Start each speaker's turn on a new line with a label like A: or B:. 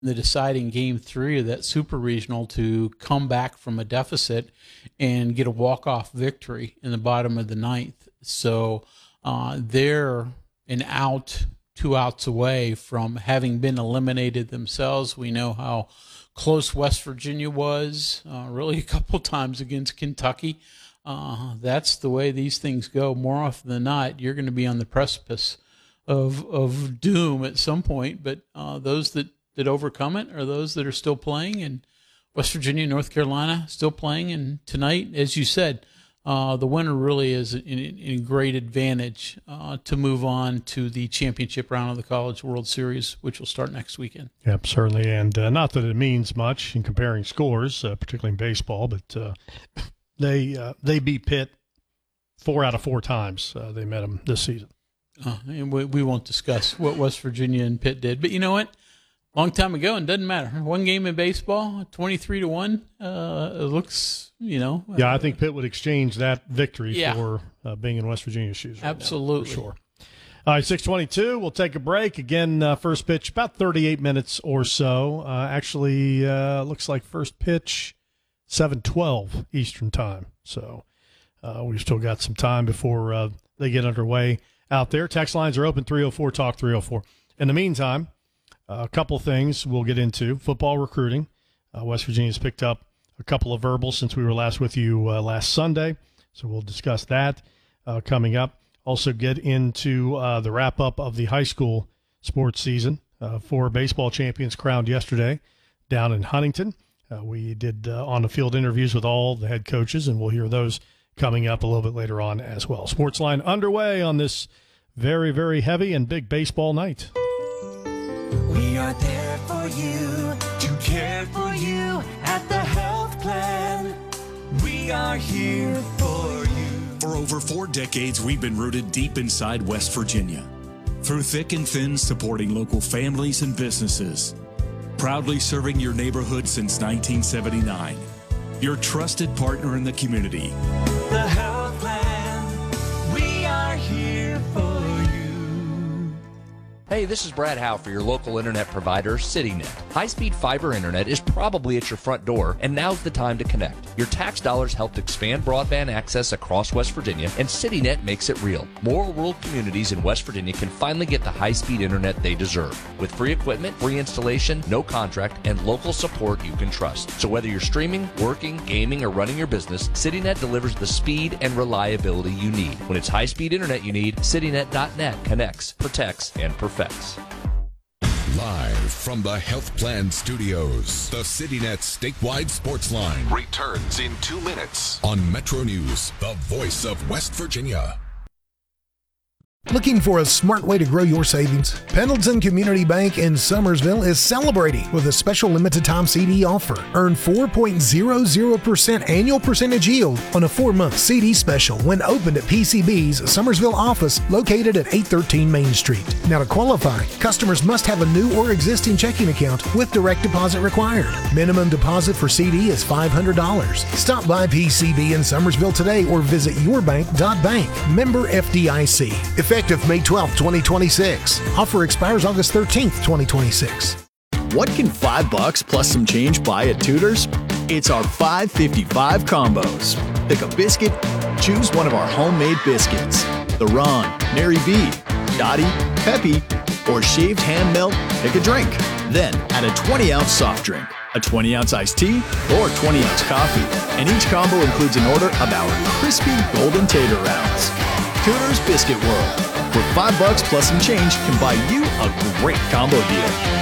A: the deciding game 3 of that super regional to come back from a deficit and get a walk-off victory in the bottom of the 9th. So they're an out, 2 outs away from having been eliminated themselves. We know how close West Virginia was, really a couple times against Kentucky. That's the way these things go. More often than not, you're going to be on the precipice of doom at some point, but those that overcome it are those that are still playing, and West Virginia, North Carolina still playing. And tonight, as you said, the winner really is in great advantage to move on to the championship round of the College World Series, which will start next weekend.
B: Yep, certainly. And not that it means much in comparing scores, particularly in baseball, but they beat Pitt 4 out of 4 times they met them this season.
A: And we won't discuss what West Virginia and Pitt did, but you know what? Long time ago, and doesn't matter. One game in baseball, 23-1. It looks,
B: I think Pitt would exchange that victory for being in West Virginia's shoes. Right
A: Absolutely.
B: Now, for sure. All right, 6:22. We'll take a break. Again, first pitch, about 38 minutes or so. Actually, looks like first pitch, 7:12 Eastern time. So we've still got some time before they get underway out there. Text lines are open, 304-TALK-304. In the meantime, a couple things we'll get into. Football recruiting. West Virginia's picked up a couple of verbals since we were last with you last Sunday, so we'll discuss that coming up. Also get into the wrap-up of the high school sports season. 4 baseball champions crowned yesterday down in Huntington. We did on-the-field interviews with all the head coaches, and we'll hear those coming up a little bit later on as well. Sportsline underway on this very, very heavy and big baseball night.
C: We are there for you, to care for you at the health plan. We are here for you.
D: For over 4 decades, we've been rooted deep inside West Virginia. Through thick and thin, supporting local families and businesses. Proudly serving your neighborhood since 1979. Your trusted partner in the community.
C: The health plan, we are here for you.
E: Hey, this is Brad Howe for your local internet provider, CityNet. High-speed fiber internet is probably at your front door, and now's the time to connect. Your tax dollars helped expand broadband access across West Virginia, and CityNet makes it real. More rural communities in West Virginia can finally get the high-speed internet they deserve. With free equipment, free installation, no contract, and local support you can trust. So whether you're streaming, working, gaming, or running your business, CityNet delivers the speed and reliability you need. When it's high-speed internet you need, CityNet.net connects, protects, and perfects.
F: Live from the Health Plan Studios, the CityNet statewide sports line returns in 2 minutes on Metro News, the voice of West Virginia.
G: Looking for a smart way to grow your savings? Pendleton Community Bank in Summersville is celebrating with a special limited-time CD offer. Earn 4.00% annual percentage yield on a 4-month CD special when opened at PCB's Summersville office located at 813 Main Street. Now, to qualify, customers must have a new or existing checking account with direct deposit required. Minimum deposit for CD is $500. Stop by PCB in Summersville today or visit yourbank.bank. Member FDIC. Effective May 12, 2026. Offer expires August 13th, 2026.
H: What can $5 plus some change buy at Tudor's? It's our $5.55 combos. Pick a biscuit, choose one of our homemade biscuits. The Ron, Mary B, Dottie, Peppy, or shaved ham melt, pick a drink. Then add a 20-ounce soft drink, a 20-ounce iced tea, or 20-ounce coffee. And each combo includes an order of our crispy golden tater rounds. Tudor's Biscuit World, where $5 plus some change can buy you a great combo deal.